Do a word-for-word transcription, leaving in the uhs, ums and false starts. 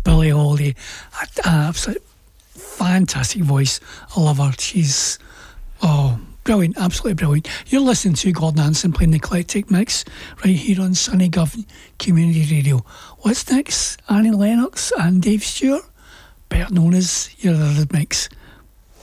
Billie Holiday, an absolute fantastic voice. I love her. She's, oh, brilliant, absolutely brilliant. You're listening to Gordon Hanson playing the Eclectic Mix right here on Sunny Gov Community Radio. What's next? Annie Lennox and Dave Stewart, better known as your Mix.